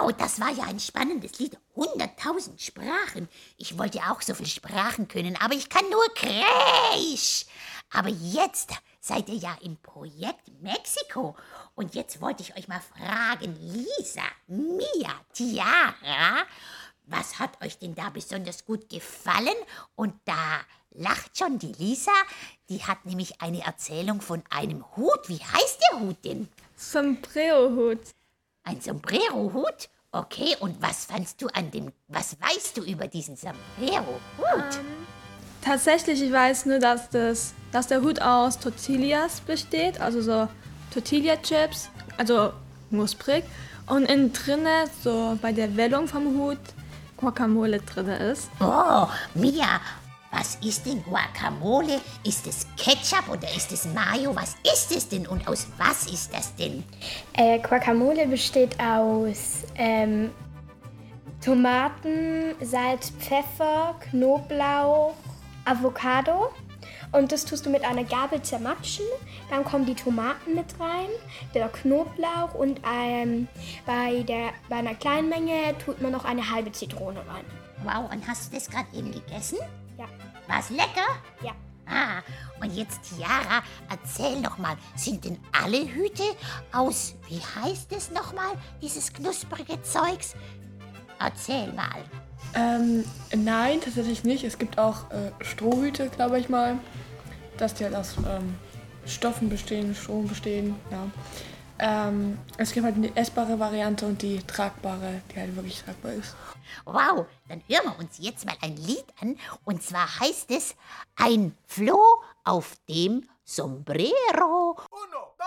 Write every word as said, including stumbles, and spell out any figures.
Wow, das war ja ein spannendes Lied. Hunderttausend Sprachen. Ich wollte auch so viele Sprachen können, aber ich kann nur Kreisch. Aber jetzt seid ihr ja im Projekt Mexiko. Und jetzt wollte ich euch mal fragen, Lisa, Mia, Tiara, was hat euch denn da besonders gut gefallen? Und da lacht schon die Lisa, die hat nämlich eine Erzählung von einem Hut. Wie heißt der Hut denn? Sombrero-Hut. Ein Sombrero-Hut? Okay, und was fandst du an dem, was weißt du über diesen Sombrero-Hut? Ähm, tatsächlich, ich weiß nur, dass, das, dass der Hut aus Tortillas besteht, also so Tortilla-Chips, also knusprig. Und innen drinne, so bei der Wellung vom Hut, Guacamole drinne ist. Oh, Mia, was ist denn Guacamole? Ist es Ketchup oder ist es Mayo? Was ist es denn und aus was ist das denn? Äh, Guacamole besteht aus ähm, Tomaten, Salz, Pfeffer, Knoblauch, Avocado. Und das tust du mit einer Gabel zermatschen. Dann kommen die Tomaten mit rein, der Knoblauch und ähm, bei, der, bei einer kleinen Menge tut man noch eine halbe Zitrone rein. Wow, und hast du das gerade eben gegessen? Ja. War's lecker? Ja. Ah, und jetzt Tiara, erzähl doch mal, sind denn alle Hüte aus, wie heißt es nochmal, dieses knusprige Zeugs? Erzähl mal. Ähm, nein, tatsächlich nicht. Es gibt auch äh, Strohhüte, glaube ich mal, dass die halt aus ähm, Stoffen bestehen, Stroh bestehen, ja. Ähm, es gibt halt die essbare Variante und die tragbare, die halt wirklich tragbar ist. Wow, dann hören wir uns jetzt mal ein Lied an. Und zwar heißt es Ein Floh auf dem Sombrero.